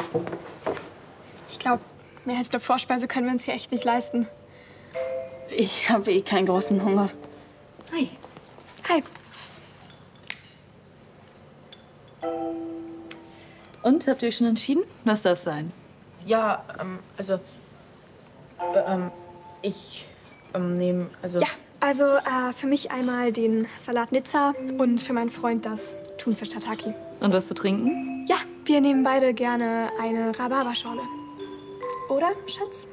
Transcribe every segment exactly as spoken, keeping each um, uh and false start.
Ich glaube, mehr als eine Vorspeise können wir uns hier echt nicht leisten. Ich habe eh keinen großen Hunger. Hi. Hi. Und, habt ihr euch schon entschieden? Was darf sein? Ja, ähm, also, äh, ähm, ich ähm, nehme, also... Ja, also äh, für mich einmal den Salat Nizza und für meinen Freund das Thunfisch Tataki. Und was zu trinken? Ja, wir nehmen beide gerne eine Rhabarberschorle. Oder, Schatz?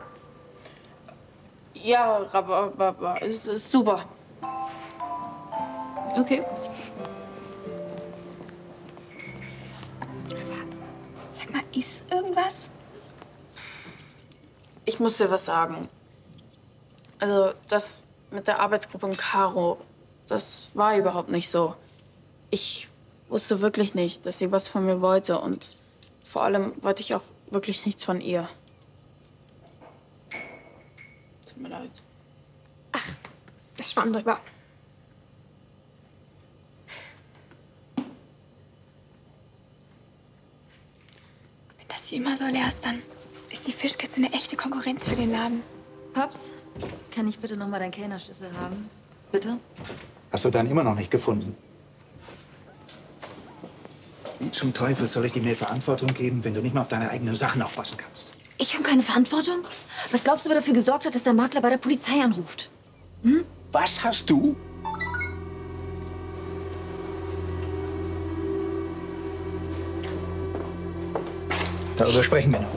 Ja, Rhabarber, ist, ist super. Okay. Sag mal, ist irgendwas? Ich muss dir was sagen. Also, das mit der Arbeitsgruppe in Caro, das war überhaupt nicht so. Ich wusste wirklich nicht, dass sie was von mir wollte und vor allem wollte ich auch wirklich nichts von ihr. Tut mir leid. Ich schwamm drüber. Wenn das hier immer so leer ist, dann ist die Fischkiste eine echte Konkurrenz für den Laden. Paps, kann ich bitte noch mal deinen Kellnerschlüssel haben? Bitte? Hast du deinen immer noch nicht gefunden? Wie zum Teufel soll ich dir mehr Verantwortung geben, wenn du nicht mal auf deine eigenen Sachen aufpassen kannst? Ich habe keine Verantwortung? Was glaubst du, wer dafür gesorgt hat, dass der Makler bei der Polizei anruft? Hm? Was hast du? Darüber sprechen wir noch.